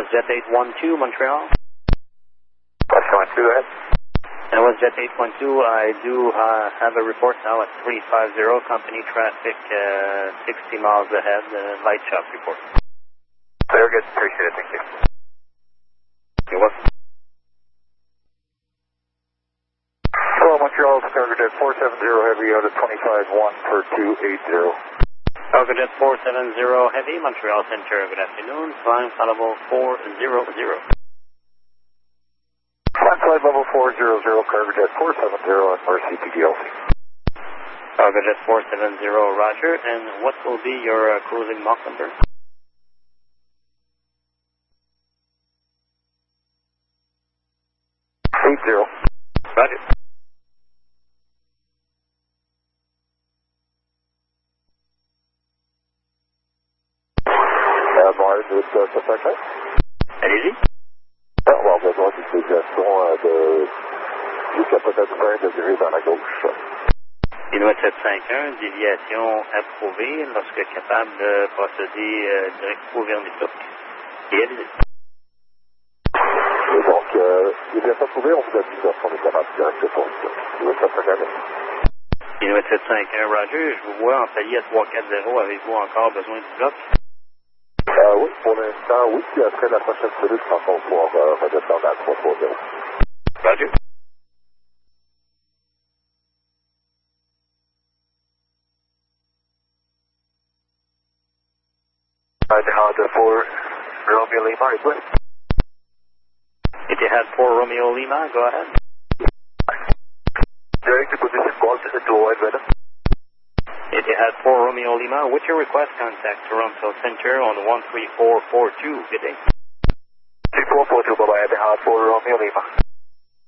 Jet 812, Montreal. What's going through that? That was Jet 812. I do have a report now at 350, company traffic 60 miles ahead, light shop report. Very good, appreciate it, thank you. You're welcome. Hello, Montreal, Cargo Jet 470 Heavy out at 25-1 for 280. Cargo Jet 470 Heavy, Montreal Center, good afternoon. Flying flight level 400. Flight level 400, Cargo Jet 470 at Mercy PDLC. Cargo Jet 470, roger. And what will be your cruising Mach number? 80. Roger. Mars, c'est ça? Allez-y. On va besoin d'une déviation jusqu'à peut-être 20 degrés dans la gauche. Inuit 751, déviation approuvée lorsque capable de procéder direct au Vernisouk. Et allez-y. Et donc, déviation approuvée, on vous a dit qu'on est capable direct pour ça. Inuit 751. Inuit 751, Roger, je vous vois en palier à 340. Avez-vous encore besoin du bloc? Oui, pour l'instant, oui. Puis après la prochaine minute, je pense qu'on va pouvoir redescendre à 330. Roger. Etihad 4 Romeo Lima, request. Etihad 4 Romeo Lima, go ahead. Direct to position, call to avoid weather. Etihad 4 Romeo Lima, what's your request? Contact Toronto Center on 13442. Good day. 3442, bye-bye, Etihad 4 Romeo Lima.